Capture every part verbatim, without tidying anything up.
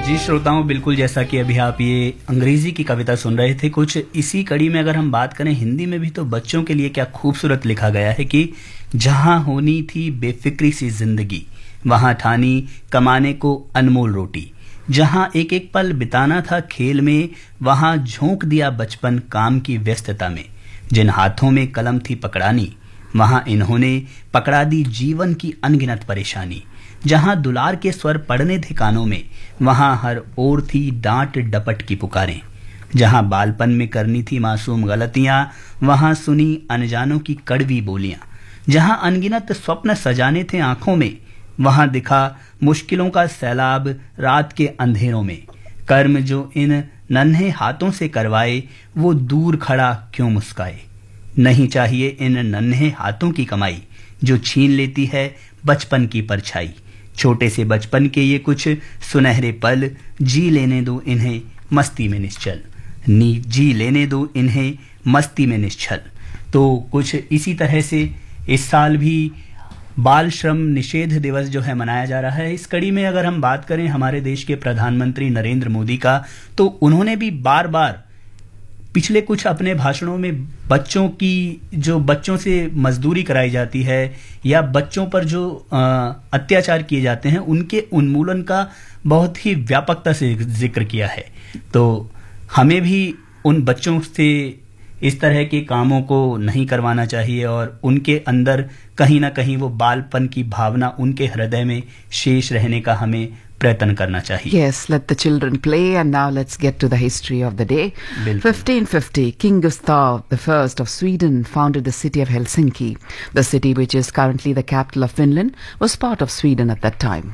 जी श्रोताओं, बिल्कुल जैसा कि अभी आप ये अंग्रेजी की कविता सुन रहे थे, कुछ इसी कड़ी में अगर हम बात करें हिंदी में भी तो बच्चों के लिए क्या खूबसूरत लिखा गया है कि जहां होनी थी बेफिक्री सी जिंदगी, वहां ठानी कमाने को अनमोल रोटी। जहां एक एक पल बिताना था खेल में, वहां झोंक दिया बचपन काम की व्यस्तता में। जिन हाथों में कलम थी पकड़ानी, वहां इन्होंने पकड़ा दी जीवन की अनगिनत परेशानी। जहां दुलार के स्वर पड़ने थे कानों में, वहां हर ओर थी डांट डपट की पुकारें। जहां बालपन में करनी थी मासूम गलतियां, वहां सुनी अनजानों की कड़वी बोलियां। जहां अनगिनत स्वप्न सजाने थे आंखों में, वहां दिखा मुश्किलों का सैलाब रात के अंधेरों में। कर्म जो इन नन्हे हाथों से करवाए, वो दूर खड़ा क्यों मुस्काए। नहीं चाहिए इन नन्हे हाथों की कमाई, जो छीन लेती है बचपन की परछाई। छोटे से बचपन के ये कुछ सुनहरे पल, जी लेने दो इन्हें मस्ती में निश्चल। नी जी लेने दो इन्हें मस्ती में निश्चल। तो कुछ इसी तरह से इस साल भी बाल श्रम निषेध दिवस जो है मनाया जा रहा है। इस कड़ी में अगर हम बात करें हमारे देश के प्रधानमंत्री नरेंद्र मोदी का, तो उन्होंने भी बार बार पिछले कुछ अपने भाषणों में बच्चों की जो बच्चों से मजदूरी कराई जाती है या बच्चों पर जो अत्याचार किए जाते हैं, उनके उन्मूलन का बहुत ही व्यापकता से जिक्र किया है। तो हमें भी उन बच्चों से इस तरह के कामों को नहीं करवाना चाहिए और उनके अंदर कहीं ना कहीं वो बालपन की भावना उनके हृदय में शेष रहने का हमें प्रयत्न करना चाहिए। Yes, let the children play, and now let's get to the history of the day. fifteen fifty, King Gustav the First of Sweden founded the city of Helsinki. The city, which is currently the capital of Finland, was part of Sweden at that time.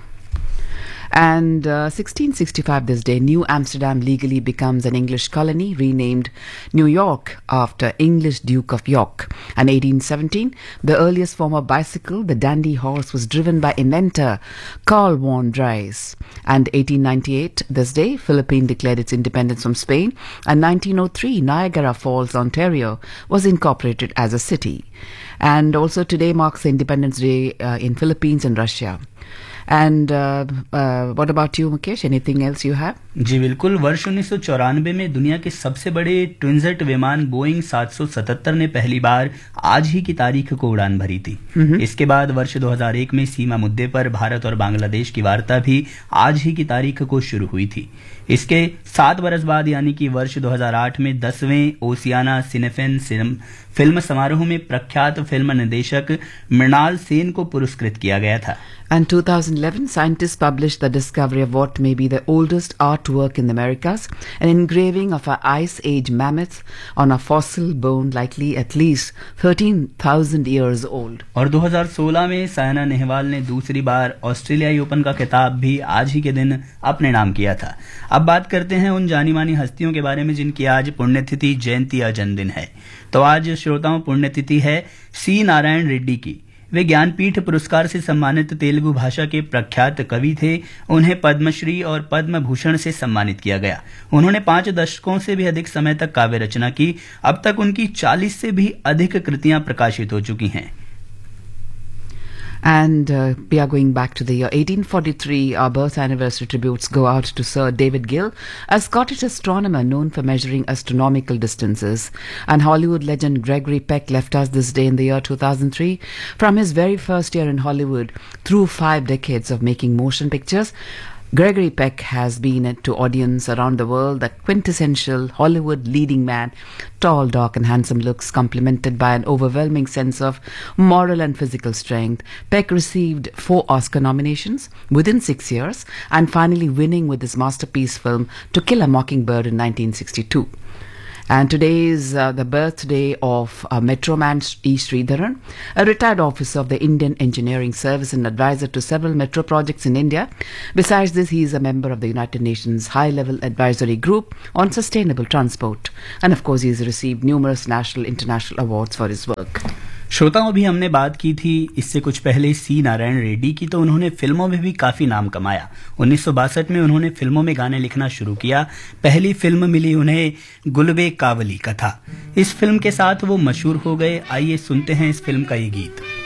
And uh, sixteen sixty-five this day, New Amsterdam legally becomes an English colony, renamed New York after English Duke of York. And eighteen seventeen, the earliest form of bicycle, the dandy horse, was driven by inventor Carl von Drais. And eighteen ninety-eight this day, Philippines declared its independence from Spain. And nineteen oh three, Niagara Falls, Ontario, was incorporated as a city. And also today marks the Independence Day uh, in Philippines and Russia. And uh, uh, what about you, Mukesh? Anything else you have? जी बिल्कुल, वर्ष उन्नीस सौ चौरानवे में दुनिया के सबसे बड़े ट्विनजेट विमान बोइंग सात सौ सतहत्तर ने पहली बार आज ही की तारीख को उड़ान भरी थी। इसके बाद वर्ष दो हज़ार एक में सीमा मुद्दे पर भारत और बांग्लादेश की वार्ता भी आज ही की तारीख को शुरू हुई थी। इसके सात बरस बाद यानी कि वर्ष दो हज़ार आठ में दसवें ओसियाना सिनेफेन फिल्म समारोह में प्रख्यात फिल्म निर्देशक मृणाल सेन को पुरस्कृत किया गया था। And two thousand eleven, scientists published the discovery of what may be the oldest artwork in the Americas, an engraving of an Ice Age mammoth on a fossil bone likely at least thirteen thousand years old. और दो हज़ार सोलह में साइना नेहवाल ने दूसरी बार ऑस्ट्रेलियाई open का खिताब भी आज ही के दिन अपने नाम किया था। अब बात करते हैं उन जानी मानी हस्तियों के बारे में जिनकी आज पुण्यतिथि, जयंती या जन्मदिन है। तो आज श्रोताओं पुण्यतिथि है सी नारायण रेड्डी की। वे ज्ञानपीठ पुरस्कार से सम्मानित तेलुगु भाषा के प्रख्यात कवि थे। उन्हें पद्मश्री और पद्म भूषण से सम्मानित किया गया। उन्होंने पांच दशकों से भी अधिक समय तक काव्य रचना की। अब तक उनकी चालीस से भी अधिक कृतियां प्रकाशित हो चुकी हैं। And uh, we are going back to the year eighteen forty-three. Our birth anniversary tributes go out to Sir David Gill, a Scottish astronomer known for measuring astronomical distances. And Hollywood legend Gregory Peck left us this day in the year two thousand three. From his very first year in Hollywood, through five decades of making motion pictures, Gregory Peck has been to audience around the world the quintessential Hollywood leading man, tall, dark and handsome looks complemented by an overwhelming sense of moral and physical strength. Peck received four Oscar nominations within six years and finally winning with his masterpiece film To Kill a Mockingbird in nineteen sixty-two. And today is uh, the birthday of uh, Metro Man E. Sridharan, a retired officer of the Indian Engineering Service and advisor to several metro projects in India. Besides this, he is a member of the United Nations High-Level Advisory Group on Sustainable Transport. And of course, he has received numerous national international awards for his work. श्रोताओं, अभी हमने बात की थी इससे कुछ पहले सी नारायण रेड्डी की, तो उन्होंने फिल्मों में भी काफी नाम कमाया। उन्नीस सौ बासठ में उन्होंने फिल्मों में गाने लिखना शुरू किया। पहली फिल्म मिली उन्हें गुलबे कावली कथा। इस फिल्म के साथ वो मशहूर हो गए। आइए सुनते हैं इस फिल्म का ये गीत।